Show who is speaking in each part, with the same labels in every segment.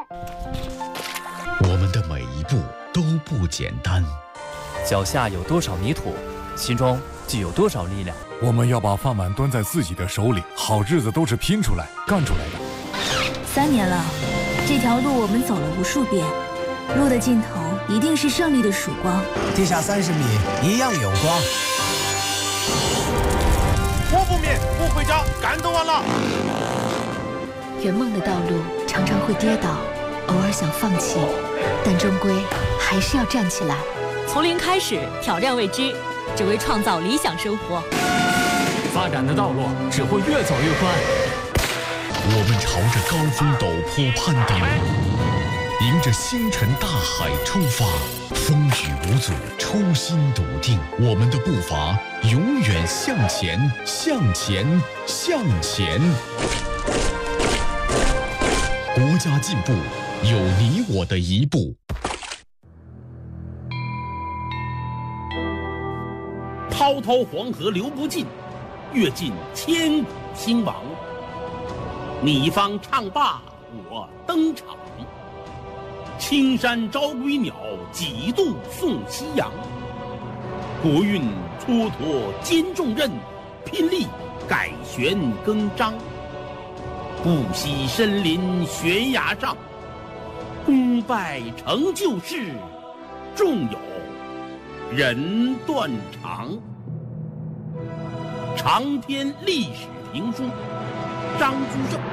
Speaker 1: 我们的每一步都不简单，
Speaker 2: 脚下有多少泥土，心中就有多少力量。
Speaker 3: 我们要把饭碗端在自己的手里，好日子都是拼出来、干出来的。
Speaker 4: 3年了，这条路我们走了无数遍，路的尽头一定是胜利的曙光。
Speaker 5: 地下30米一样有光。
Speaker 6: 我不灭，不回家，干都完了。
Speaker 7: 圆梦的道路常常会跌倒，偶尔想放弃，但终归还是要站起来。
Speaker 8: 从零开始，挑战未知，只为创造理想生活。
Speaker 9: 发展的道路只会越走越宽。
Speaker 1: 我们朝着高峰陡坡攀登，迎着星辰大海出发，风雨无阻，初心笃定，我们的步伐永远向前，向前，向前。国家进步，有你我的一步。
Speaker 10: 滔滔黄河流不尽，阅尽千古兴亡。你方唱罢我登场，青山招归鸟，几度送夕阳。国运蹉跎兼重任，拼力改弦更张。不惜身临悬崖上，功败成就事，纵有人断肠。长篇历史评书，张居正。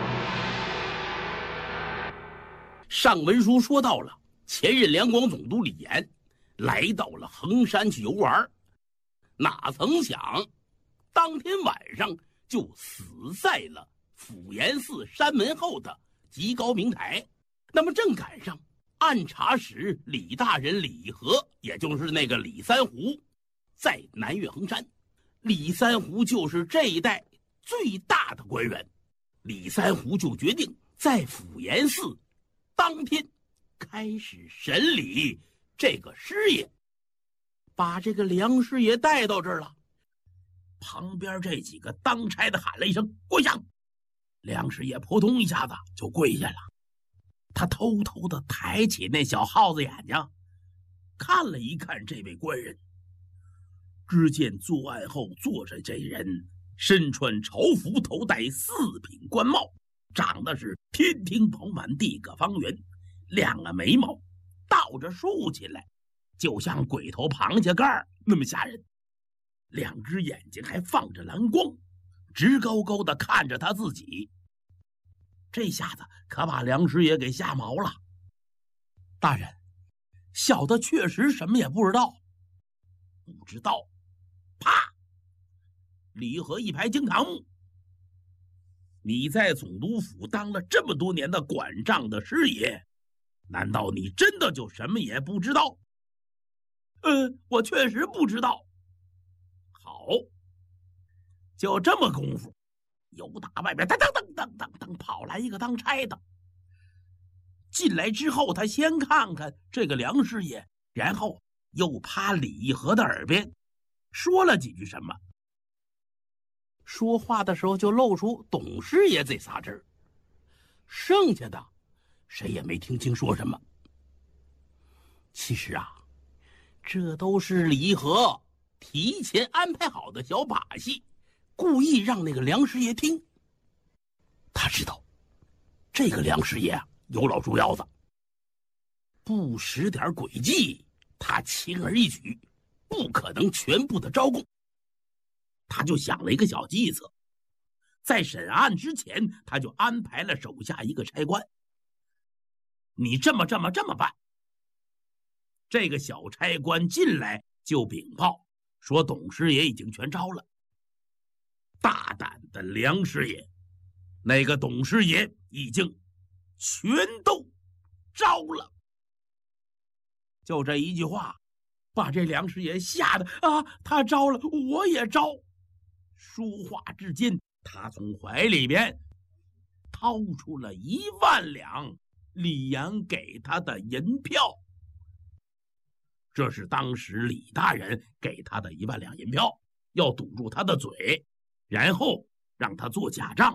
Speaker 10: 上文书说到了前任两广总督李岩来到了衡山去游玩，哪曾想当天晚上就死在了抚延寺山门后的极高明台。那么正赶上按察使李大人李和，也就是那个李三湖，在南越衡山。李三湖就是这一带最大的官员，李三湖就决定在抚延寺当天开始审理这个师爷，把这个梁师爷带到这儿了。旁边这几个当差的喊了一声跪下，梁师爷扑通一下子就跪下了。他偷偷地抬起那小耗子眼睛，看了一看这位官人。只见作案后坐着这人身穿朝服，头戴4品官帽，长得是天庭饱满，地阁方圆，两个眉毛倒着竖起来，就像鬼头螃蟹盖那么吓人。两只眼睛还放着蓝光，直高高的看着他自己。这下子可把梁师爷给吓毛了。大人，小的确实什么也不知道。不知道。啪！李和一拍惊堂木。你在总督府当了这么多年的管账的师爷，难道你真的就什么也不知道？我确实不知道。好，就这么功夫，由打外边噔噔噔噔噔噔跑来一个当差的。进来之后，他先看看这个梁师爷，然后又趴李和的耳边说了几句什么。说话的时候就露出董师爷这仨字儿，剩下的谁也没听清说什么。其实啊，这都是李和提前安排好的小把戏，故意让那个梁师爷听。他知道这个梁师爷啊有老猪腰子，不使点诡计，他轻而易举不可能全部的招供。他就想了一个小计策，在审案之前，他就安排了手下一个差官。你这么办。这个小差官进来就禀报说，董师爷已经全招了。大胆的梁师爷，那个董师爷已经全都招了。就这一句话，把这梁师爷吓得他招了，我也招。说话之间，他从怀里边掏出了1万两李阳给他的银票。这是当时李大人给他的1万两银票，要堵住他的嘴，然后让他做假账，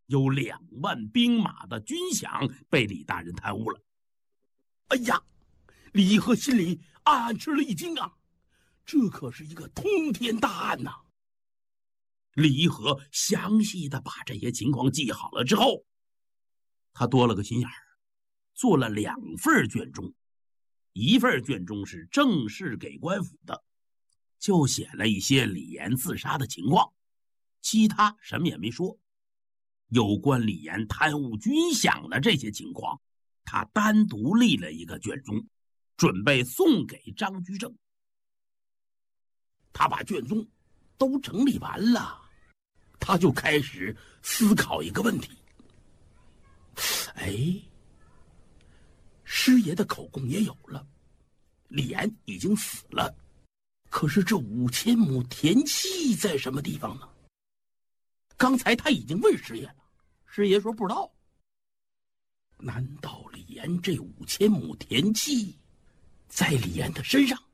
Speaker 10: 有2万兵马的军饷被李大人贪污了。哎呀，李义和心里暗暗吃了一惊啊，这可是一个通天大案呐！李义和详细的把这些情况记好了之后，他多了个心眼儿，做了2份卷宗，一份卷宗是正式给官府的，就写了一些李岩自杀的情况，其他什么也没说。有关李岩贪污军饷的这些情况，他单独立了一个卷宗，准备送给张居正。他把卷宗都整理完了，他就开始思考一个问题。师爷的口供也有了，李岩已经死了，可是这5000亩田契在什么地方呢？刚才他已经问师爷了，师爷说不知道。难道李岩这5000亩田契在李岩的身上？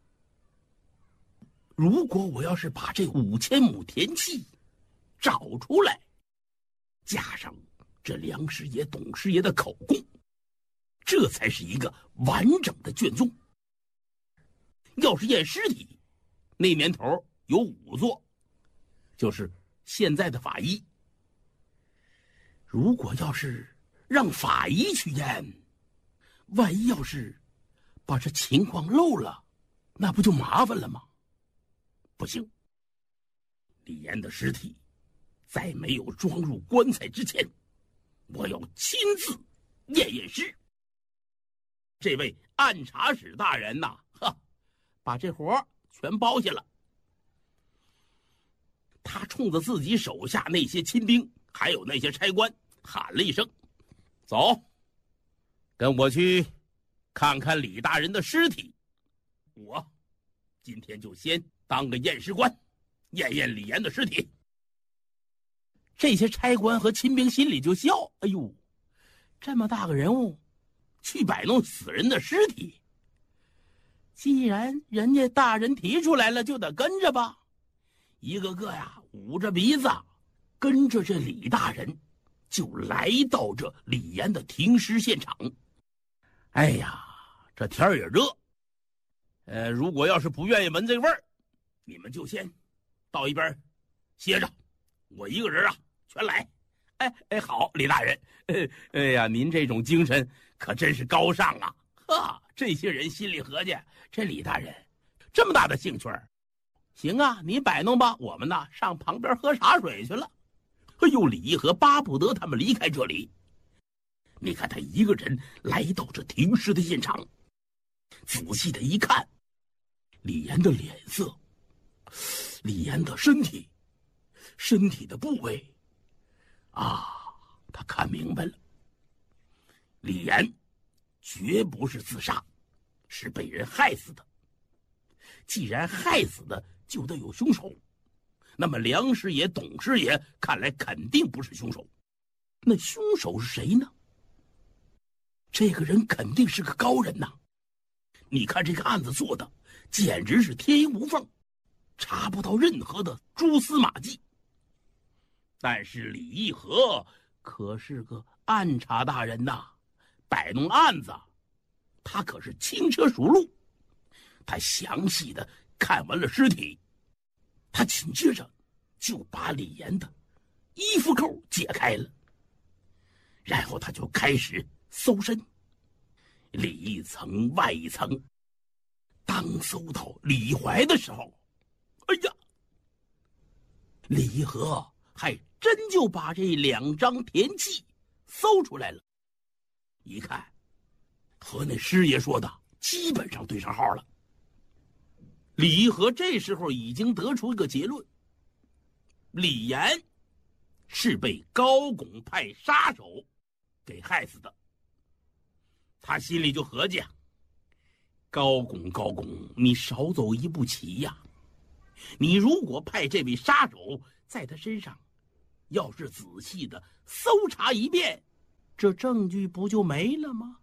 Speaker 10: 如果我要是把这5000亩田契找出来，加上这梁师爷、董师爷的口供，这才是一个完整的卷宗。要是验尸体，那年头有仵作，就是现在的法医。如果要是让法医去验，万一要是把这情况漏了，那不就麻烦了吗？不行，李岩的尸体在没有装入棺材之前，我要亲自验尸。这位按察使大人呐，把这活全包下了。他冲着自己手下那些亲兵还有那些差官喊了一声：“走，跟我去看看李大人的尸体。我今天就先当个验尸官，验验李岩的尸体。”这些差官和亲兵心里就笑：“哎呦，这么大个人物，去摆弄死人的尸体。既然人家大人提出来了，就得跟着吧。”一个个呀，捂着鼻子跟着这李大人，就来到这李岩的停尸现场。哎呀，这天儿也热，如果要是不愿意闻这味儿，你们就先到一边歇着，我一个人啊全来。好，李大人，哎呀，您这种精神可真是高尚啊！这些人心里合计，这李大人这么大的兴趣儿，行啊，你摆弄吧，我们呢上旁边喝茶水去了。哎呦，李义和巴不得他们离开这里。你看他一个人来到这停尸的现场，仔细的一看，李岩的脸色，李岩的身体的部位他看明白了。李岩绝不是自杀，是被人害死的。既然害死的，就得有凶手。那么梁师爷、董师爷看来肯定不是凶手。那凶手是谁呢？这个人肯定是个高人呐！你看这个案子做的简直是天衣无缝，查不到任何的蛛丝马迹。但是李义和可是个按察大人呐，摆弄案子他可是轻车熟路。他详细的看完了尸体，他紧接着就把李岩的衣服扣解开了，然后他就开始搜身，里一层外一层。当搜到李怀的时候，哎呀，李义和还真就把这2张田契搜出来了。一看，和那师爷说的基本上对上号了。李义和这时候已经得出一个结论：李岩是被高拱派杀手给害死的。他心里就合计高拱，你少走一步棋呀！你如果派这位杀手在他身上要是仔细的搜查一遍，这证据不就没了吗？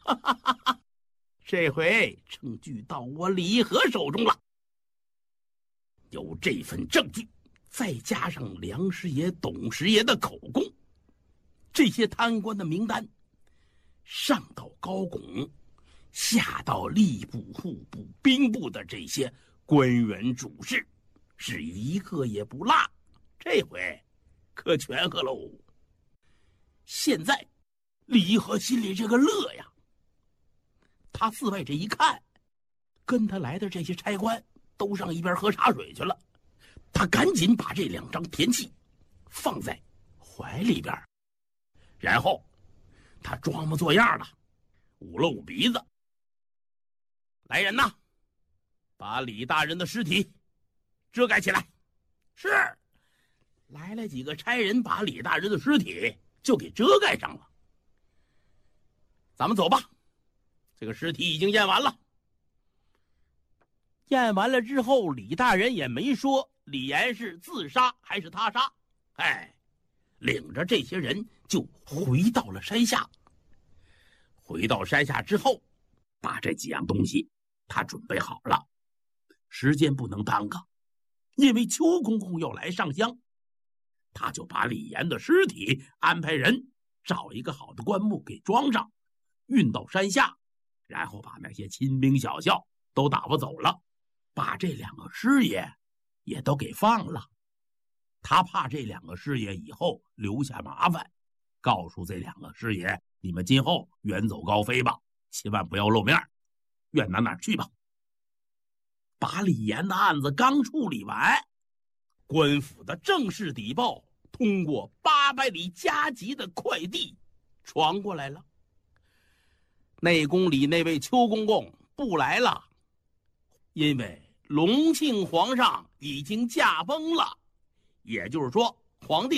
Speaker 10: 这回证据到我李义和手中了。有这份证据，再加上梁师爷、董师爷的口供， 这些贪官的名单，上到高拱，下到吏部、户部、兵部的这些官员主事，是一个也不落。这回可全和喽。现在李义和心里这个乐呀，他四外这一看，跟他来的这些差官都上一边喝茶水去了，他赶紧把这2张田契放在怀里边，然后他装模作样的捂了捂鼻子。来人呐，把李大人的尸体遮盖起来。是，来了几个差人，把李大人的尸体就给遮盖上了。咱们走吧，这个尸体已经验完了。验完了之后，李大人也没说李岩是自杀还是他杀，领着这些人就回到了山下。回到山下之后，把这几样东西他准备好了，时间不能耽搁，因为邱公公要来上香，他就把李岩的尸体安排人找一个好的棺木给装上，运到山下，然后把那些亲兵小校都打发走了，把这2个师爷也都给放了。他怕这2个师爷以后留下麻烦，告诉这2个师爷，你们今后远走高飞吧，千万不要露面，愿哪哪去吧。把李岩的案子刚处理完，官府的正式底报通过800里加急的快递传过来了。内宫里那位邱公公不来了，因为隆庆皇上已经驾崩了，也就是说皇帝